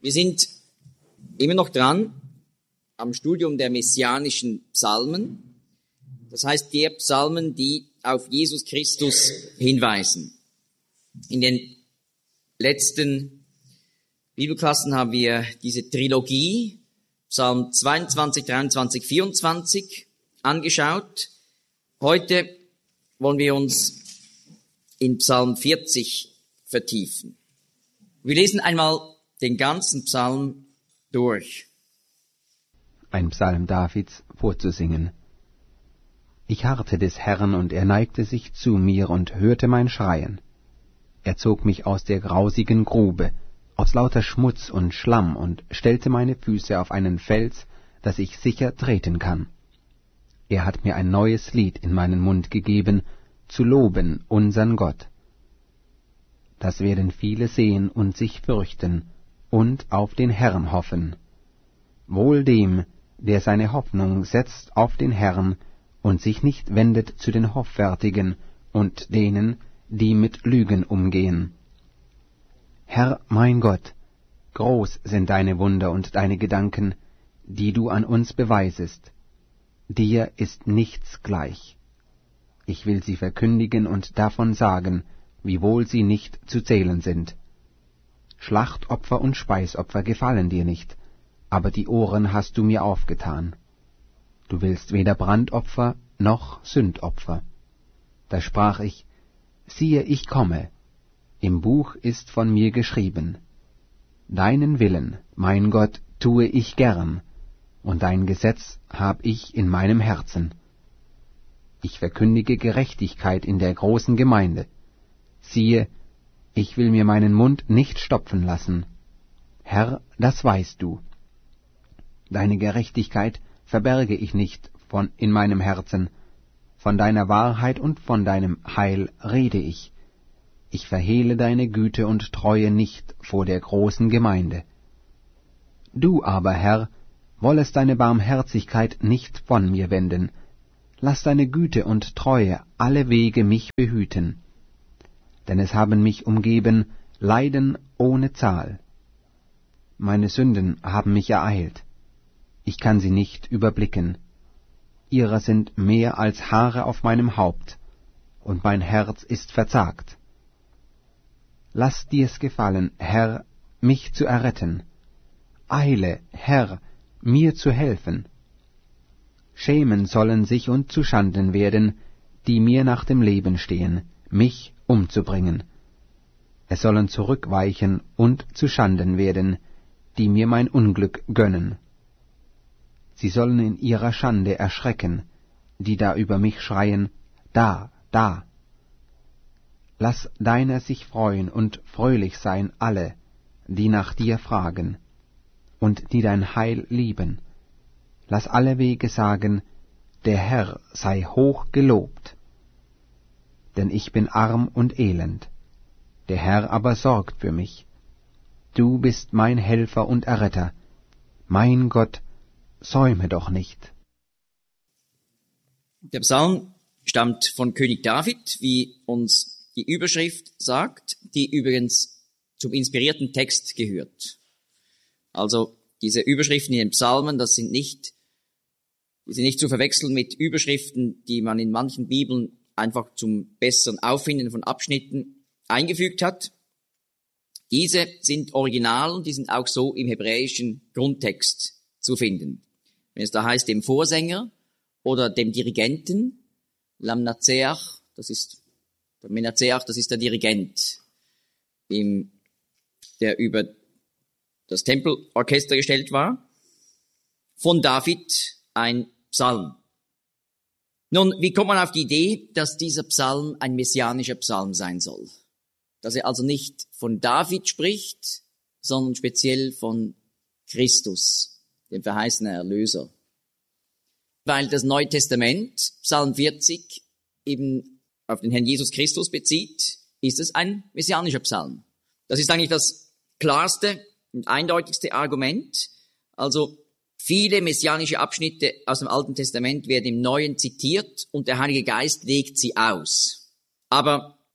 Wir sind immer noch dran am Studium der messianischen Psalmen. Das heißt, der Psalmen, die auf Jesus Christus hinweisen. In den letzten Bibelklassen haben wir diese Trilogie, Psalm 22, 23, 24, angeschaut. Heute wollen wir uns in Psalm 40 vertiefen. Wir lesen einmal den ganzen Psalm durch. Ein Psalm Davids vorzusingen. Ich harrte des Herrn, und er neigte sich zu mir und hörte mein Schreien. Er zog mich aus der grausigen Grube, aus lauter Schmutz und Schlamm, und stellte meine Füße auf einen Fels, dass ich sicher treten kann. Er hat mir ein neues Lied in meinen Mund gegeben, zu loben unsern Gott. Das werden viele sehen und sich fürchten und auf den Herrn hoffen. Wohl dem, der seine Hoffnung setzt auf den Herrn und sich nicht wendet zu den Hoffärtigen und denen, die mit Lügen umgehen. Herr mein Gott, groß sind deine Wunder und deine Gedanken, die du an uns beweisest. Dir ist nichts gleich. Ich will sie verkündigen und davon sagen, wiewohl sie nicht zu zählen sind. Schlachtopfer und Speisopfer gefallen dir nicht, aber die Ohren hast du mir aufgetan. Du willst weder Brandopfer noch Sündopfer. Da sprach ich, siehe, ich komme, im Buch ist von mir geschrieben. Deinen Willen, mein Gott, tue ich gern, und dein Gesetz hab ich in meinem Herzen. Ich verkündige Gerechtigkeit in der großen Gemeinde. Siehe, ich will mir meinen Mund nicht stopfen lassen. Herr, das weißt du. Deine Gerechtigkeit verberge ich nicht in meinem Herzen. Von deiner Wahrheit und von deinem Heil rede ich. Ich verhehle deine Güte und Treue nicht vor der großen Gemeinde. Du aber, Herr, wollest deine Barmherzigkeit nicht von mir wenden. Lass deine Güte und Treue alle Wege mich behüten. Denn es haben mich umgeben Leiden ohne Zahl. Meine Sünden haben mich ereilt. Ich kann sie nicht überblicken. Ihrer sind mehr als Haare auf meinem Haupt, und mein Herz ist verzagt. Lass dir's gefallen, Herr, mich zu erretten. Eile, Herr, mir zu helfen. Schämen sollen sich und zuschanden werden, die mir nach dem Leben stehen, mich umzubringen. Es sollen zurückweichen und zuschanden werden, die mir mein Unglück gönnen. Sie sollen in ihrer Schande erschrecken, die da über mich schreien, da, da. Lass deiner sich freuen und fröhlich sein alle, die nach dir fragen, und die dein Heil lieben. Lass alle Wege sagen, der Herr sei hoch gelobt. Denn ich bin arm und elend, der Herr aber sorgt für mich. Du bist mein Helfer und Erretter, mein Gott, säume doch nicht. Der Psalm stammt von König David, wie uns die Überschrift sagt, die übrigens zum inspirierten Text gehört. Also diese Überschriften in den Psalmen, die sind nicht zu verwechseln mit Überschriften, die man in manchen Bibeln einfach zum besseren Auffinden von Abschnitten eingefügt hat. Diese sind original und die sind auch so im hebräischen Grundtext zu finden. Wenn es da heißt, dem Vorsänger oder dem Dirigenten, Lamnazeach, das ist der Dirigent, der über das Tempelorchester gestellt war, von David ein Psalm. Nun, wie kommt man auf die Idee, dass dieser Psalm ein messianischer Psalm sein soll? Dass er also nicht von David spricht, sondern speziell von Christus, dem verheißenen Erlöser. Weil das Neue Testament, Psalm 40, eben auf den Herrn Jesus Christus bezieht, ist es ein messianischer Psalm. Das ist eigentlich das klarste und eindeutigste Argument. Also viele messianische Abschnitte aus dem Alten Testament werden im Neuen zitiert und der Heilige Geist legt sie aus. Aber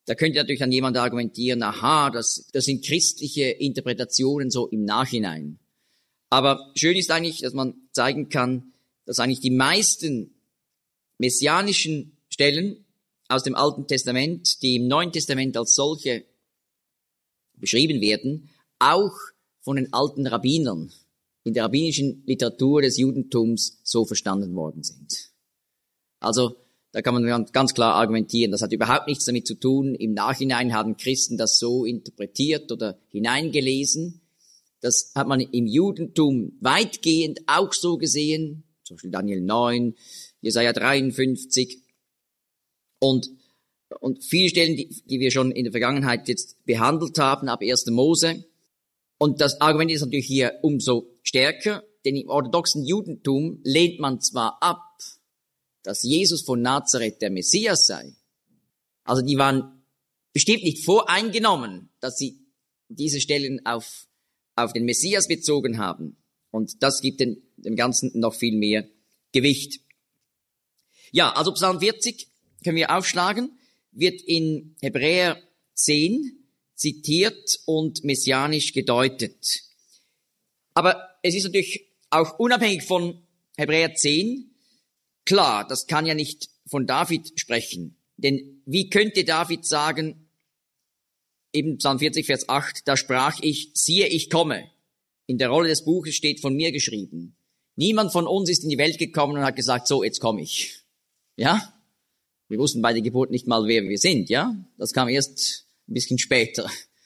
Da könnte natürlich dann jemand argumentieren, aha, das sind christliche Interpretationen so im Nachhinein. Aber schön ist eigentlich, dass man zeigen kann, dass eigentlich die meisten messianischen Stellen aus dem Alten Testament, die im Neuen Testament als solche beschrieben werden, auch von den alten Rabbinern in der rabbinischen Literatur des Judentums so verstanden worden sind. Also da kann man ganz klar argumentieren, das hat überhaupt nichts damit zu tun. Im Nachhinein haben Christen das so interpretiert oder hineingelesen. Das hat man im Judentum weitgehend auch so gesehen, zum Beispiel Daniel 9, Jesaja 53 und viele Stellen, die wir schon in der Vergangenheit jetzt behandelt haben, ab 1. Mose. Und das Argument ist natürlich hier umso stärker, denn im orthodoxen Judentum lehnt man zwar ab, dass Jesus von Nazareth der Messias sei. Also die waren bestimmt nicht voreingenommen, dass sie diese Stellen auf den Messias bezogen haben. Und das gibt dem Ganzen noch viel mehr Gewicht. Ja, also Psalm 40 können wir aufschlagen, wird in Hebräer 10 zitiert und messianisch gedeutet. Aber es ist natürlich auch unabhängig von Hebräer 10 klar, das kann ja nicht von David sprechen. Denn wie könnte David sagen, eben Psalm 40, Vers 8, da sprach ich, siehe, ich komme. In der Rolle des Buches steht von mir geschrieben. Niemand von uns ist in die Welt gekommen und hat gesagt, so, jetzt komme ich. Ja? Wir wussten bei der Geburt nicht mal, wer wir sind, ja? Das kam erst ein bisschen später.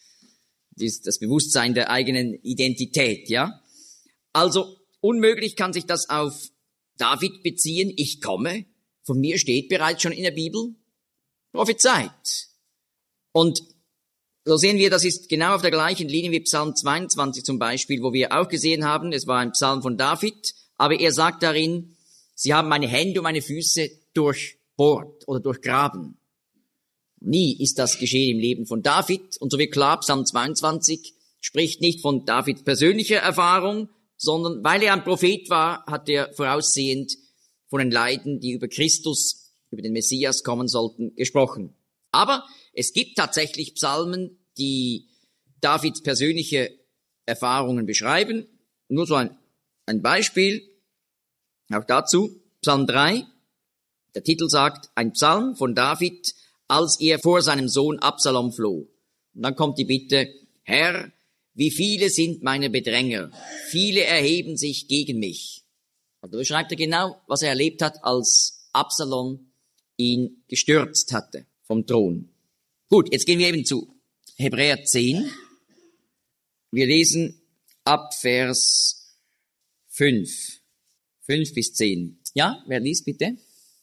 Das Bewusstsein der eigenen Identität, ja? Also, unmöglich kann sich das auf David beziehen, ich komme, von mir steht bereits schon in der Bibel, prophezeit. Und so sehen wir, das ist genau auf der gleichen Linie wie Psalm 22 zum Beispiel, wo wir auch gesehen haben, es war ein Psalm von David, aber er sagt darin, sie haben meine Hände und meine Füße durchbohrt oder durchgraben. Nie ist das geschehen im Leben von David. Und so wird klar, Psalm 22 spricht nicht von Davids persönlicher Erfahrung, sondern weil er ein Prophet war, hat er voraussehend von den Leiden, die über Christus, über den Messias kommen sollten, gesprochen. Aber es gibt tatsächlich Psalmen, die Davids persönliche Erfahrungen beschreiben. Nur so ein Beispiel, auch dazu, Psalm 3. Der Titel sagt, ein Psalm von David, als er vor seinem Sohn Absalom floh. Und dann kommt die Bitte, Herr, wie viele sind meine Bedränger? Viele erheben sich gegen mich. Also da beschreibt er genau, was er erlebt hat, als Absalom ihn gestürzt hatte vom Thron. Gut, jetzt gehen wir eben zu Hebräer 10. Wir lesen ab Vers 5. 5 bis 10. Ja, wer liest bitte?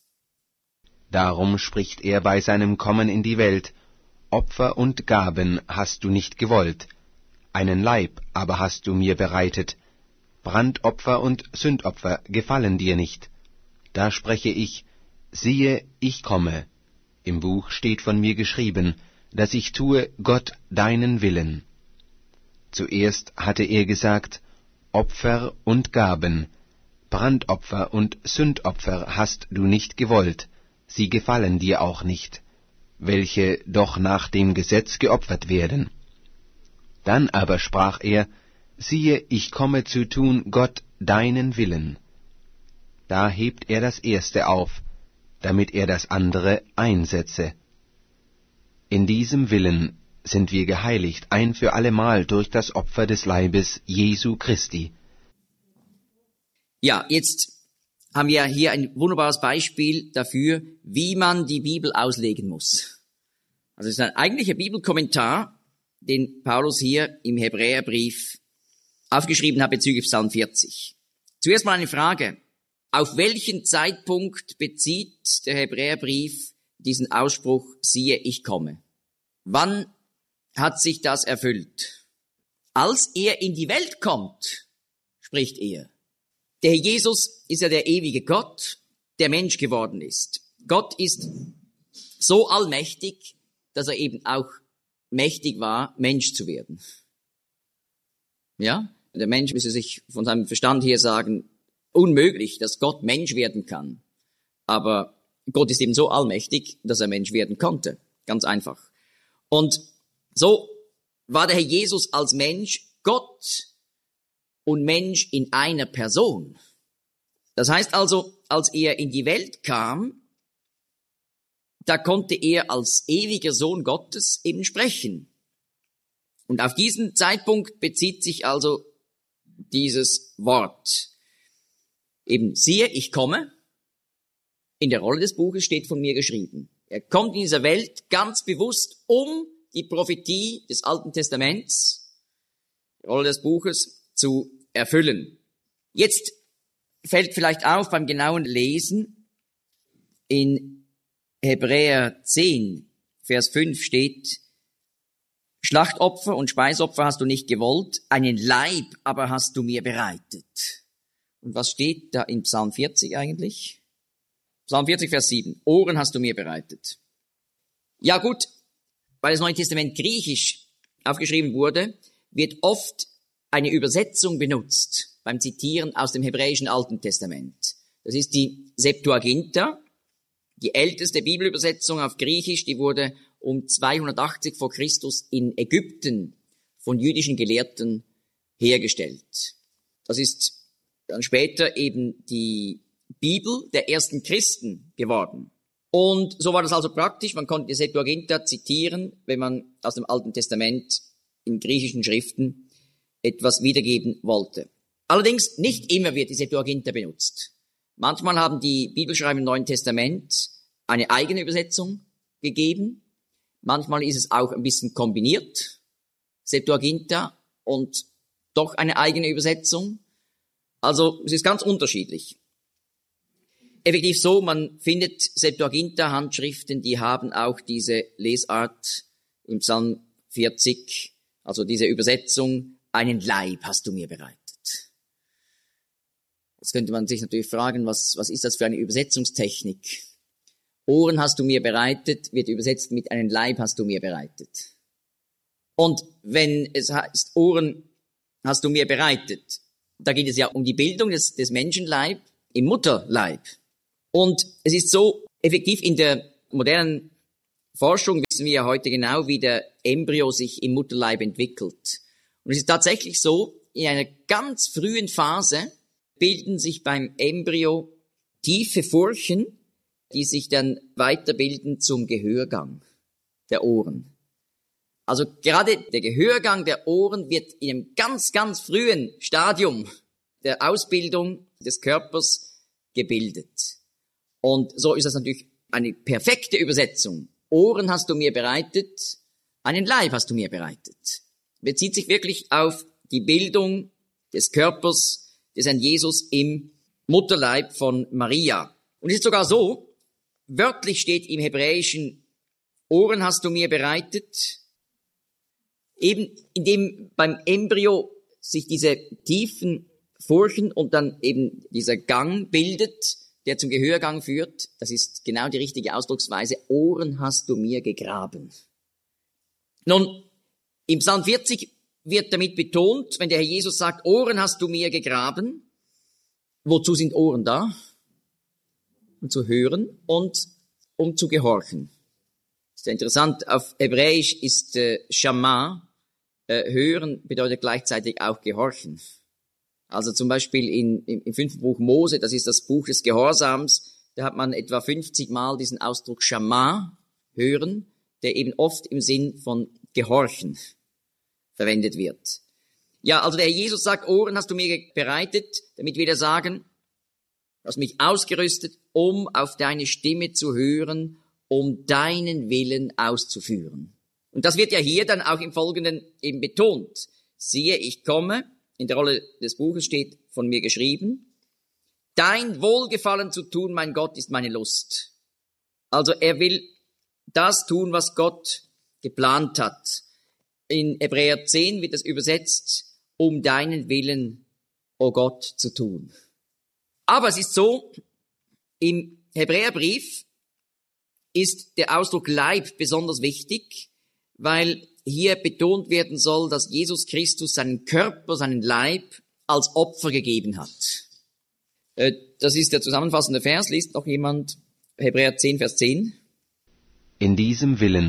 Darum spricht er bei seinem Kommen in die Welt, Opfer und Gaben hast du nicht gewollt, einen Leib aber hast du mir bereitet, Brandopfer und Sündopfer gefallen dir nicht. Da spreche ich, siehe, ich komme. Im Buch steht von mir geschrieben, dass ich tue, Gott, deinen Willen. Zuerst hatte er gesagt, Opfer und Gaben, Brandopfer und Sündopfer hast du nicht gewollt, sie gefallen dir auch nicht, welche doch nach dem Gesetz geopfert werden. Dann aber sprach er, siehe, ich komme zu tun, Gott, deinen Willen. Da hebt er das Erste auf, damit er das andere einsetze. In diesem Willen sind wir geheiligt ein für allemal durch das Opfer des Leibes Jesu Christi. Ja, jetzt haben wir hier ein wunderbares Beispiel dafür, wie man die Bibel auslegen muss. Also es ist ein eigentlicher Bibelkommentar, den Paulus hier im Hebräerbrief aufgeschrieben hat bezüglich Psalm 40. Zuerst mal eine Frage. Auf welchen Zeitpunkt bezieht der Hebräerbrief diesen Ausspruch, siehe, ich komme? Wann hat sich das erfüllt? Als er in die Welt kommt, spricht er. Der Jesus ist ja der ewige Gott, der Mensch geworden ist. Gott ist so allmächtig, dass er eben auch mächtig war, Mensch zu werden. Ja, der Mensch müsse sich von seinem Verstand her sagen, unmöglich, dass Gott Mensch werden kann. Aber Gott ist eben so allmächtig, dass er Mensch werden konnte. Ganz einfach. Und so war der Herr Jesus als Mensch Gott und Mensch in einer Person. Das heißt also, als er in die Welt kam, da konnte er als ewiger Sohn Gottes eben sprechen. Und auf diesen Zeitpunkt bezieht sich also dieses Wort. Eben, siehe, ich komme. In der Rolle des Buches steht von mir geschrieben. Er kommt in dieser Welt ganz bewusst, um die Prophetie des Alten Testaments, die Rolle des Buches, zu erfüllen. Jetzt fällt vielleicht auf beim genauen Lesen, in Hebräer 10, Vers 5 steht, Schlachtopfer und Speisopfer hast du nicht gewollt, einen Leib aber hast du mir bereitet. Und was steht da in Psalm 40 eigentlich? Psalm 40, Vers 7. Ohren hast du mir bereitet. Ja gut, weil das Neue Testament griechisch aufgeschrieben wurde, wird oft eine Übersetzung benutzt beim Zitieren aus dem hebräischen Alten Testament. Das ist die Septuaginta, die älteste Bibelübersetzung auf Griechisch, die wurde um 280 vor Christus in Ägypten von jüdischen Gelehrten hergestellt. Das ist dann später eben die Bibel der ersten Christen geworden. Und so war das also praktisch, man konnte die Septuaginta zitieren, wenn man aus dem Alten Testament in griechischen Schriften etwas wiedergeben wollte. Allerdings nicht immer wird die Septuaginta benutzt. Manchmal haben die Bibelschreiber im Neuen Testament eine eigene Übersetzung gegeben. Manchmal ist es auch ein bisschen kombiniert, Septuaginta und doch eine eigene Übersetzung. Also es ist ganz unterschiedlich. Effektiv so, man findet Septuaginta-Handschriften, die haben auch diese Lesart im Psalm 40, also diese Übersetzung, einen Leib hast du mir bereitet. Jetzt könnte man sich natürlich fragen, was ist das für eine Übersetzungstechnik? Ohren hast du mir bereitet, wird übersetzt mit einen Leib hast du mir bereitet. Und wenn es heißt, Ohren hast du mir bereitet, da geht es ja um die Bildung des Menschenleib im Mutterleib. Und es ist so, effektiv in der modernen Forschung wissen wir ja heute genau, wie der Embryo sich im Mutterleib entwickelt. Und es ist tatsächlich so, in einer ganz frühen Phase bilden sich beim Embryo tiefe Furchen, die sich dann weiterbilden zum Gehörgang der Ohren. Also gerade der Gehörgang der Ohren wird in einem ganz, ganz frühen Stadium der Ausbildung des Körpers gebildet. Und so ist das natürlich eine perfekte Übersetzung. Ohren hast du mir bereitet, einen Leib hast du mir bereitet. Bezieht sich wirklich auf die Bildung des Körpers des Herrn Jesus im Mutterleib von Maria. Und es ist sogar so, wörtlich steht im Hebräischen, Ohren hast du mir bereitet, eben indem beim Embryo sich diese tiefen Furchen und dann eben dieser Gang bildet, der zum Gehörgang führt. Das ist genau die richtige Ausdrucksweise. Ohren hast du mir gegraben. Nun, im Psalm 40 wird damit betont, wenn der Herr Jesus sagt, Ohren hast du mir gegraben. Wozu sind Ohren da? Um zu hören und um zu gehorchen. Das ist ja interessant. Auf Hebräisch ist Shama, hören bedeutet gleichzeitig auch gehorchen. Also zum Beispiel im 5. Buch Mose, das ist das Buch des Gehorsams, da hat man etwa 50 Mal diesen Ausdruck Shama, hören, der eben oft im Sinn von gehorchen verwendet wird. Ja, also der Herr Jesus sagt, Ohren hast du mir bereitet, damit wir sagen, du hast mich ausgerüstet, um auf deine Stimme zu hören, um deinen Willen auszuführen. Und das wird ja hier dann auch im Folgenden eben betont. Siehe, ich komme, in der Rolle des Buches steht von mir geschrieben, dein Wohlgefallen zu tun, mein Gott, ist meine Lust. Also er will das tun, was Gott geplant hat. In Hebräer 10 wird es übersetzt, um deinen Willen, o Gott, zu tun. Aber es ist so, im Hebräerbrief ist der Ausdruck Leib besonders wichtig, weil hier betont werden soll, dass Jesus Christus seinen Körper, seinen Leib als Opfer gegeben hat. Das ist der zusammenfassende Vers. Liest noch jemand Hebräer 10, Vers 10? In diesem Willen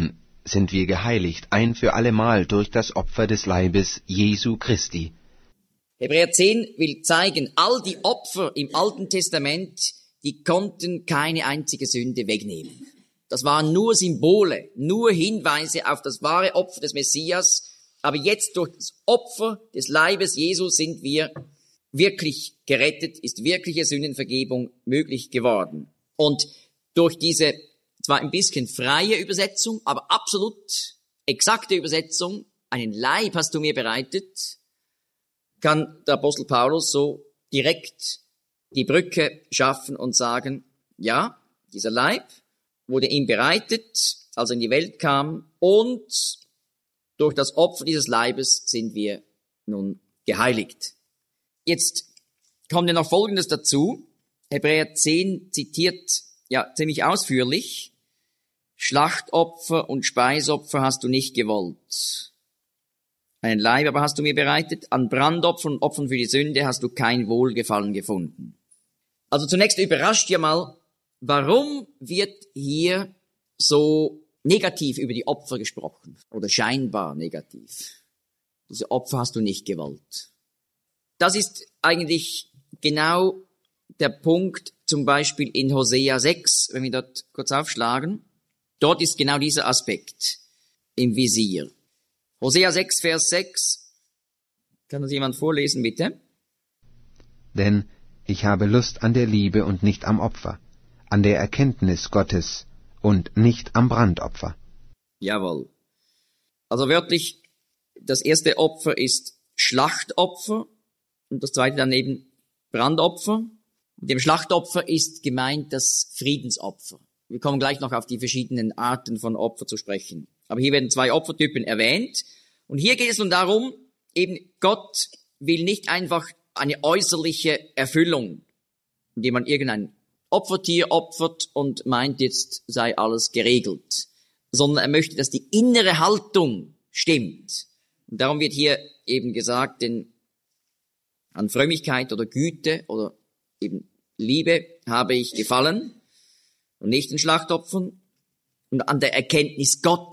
sind wir geheiligt ein für allemal durch das Opfer des Leibes Jesu Christi. Hebräer 10 will zeigen, all die Opfer im Alten Testament, die konnten keine einzige Sünde wegnehmen. Das waren nur Symbole, nur Hinweise auf das wahre Opfer des Messias. Aber jetzt durch das Opfer des Leibes Jesu sind wir wirklich gerettet, ist wirkliche Sündenvergebung möglich geworden. Und durch diese zwar ein bisschen freie Übersetzung, aber absolut exakte Übersetzung, einen Leib hast du mir bereitet, kann der Apostel Paulus so direkt die Brücke schaffen und sagen, ja, dieser Leib wurde ihm bereitet, als er in die Welt kam, und durch das Opfer dieses Leibes sind wir nun geheiligt. Jetzt kommt ja noch Folgendes dazu. Hebräer 10 zitiert ja ziemlich ausführlich: Schlachtopfer und Speisopfer hast du nicht gewollt. Einen Leib aber hast du mir bereitet. An Brandopfern und Opfern für die Sünde hast du kein Wohlgefallen gefunden. Also zunächst überrascht ja mal, warum wird hier so negativ über die Opfer gesprochen? Oder scheinbar negativ. Diese Opfer hast du nicht gewollt. Das ist eigentlich genau der Punkt, zum Beispiel in Hosea 6, wenn wir dort kurz aufschlagen. Dort ist genau dieser Aspekt im Visier. Hosea 6, Vers 6. Kann das jemand vorlesen, bitte? Denn ich habe Lust an der Liebe und nicht am Opfer, an der Erkenntnis Gottes und nicht am Brandopfer. Jawohl. Also wörtlich, das erste Opfer ist Schlachtopfer und das zweite daneben Brandopfer. Mit dem Schlachtopfer ist gemeint das Friedensopfer. Wir kommen gleich noch auf die verschiedenen Arten von Opfer zu sprechen. Aber hier werden zwei Opfertypen erwähnt. Und hier geht es nun darum, eben Gott will nicht einfach eine äußerliche Erfüllung, indem man irgendein Opfertier opfert und meint, jetzt sei alles geregelt, sondern er möchte, dass die innere Haltung stimmt. Und darum wird hier eben gesagt, denn an Frömmigkeit oder Güte oder eben Liebe habe ich gefallen und nicht in Schlachtopfern. Und an der Erkenntnis Gottes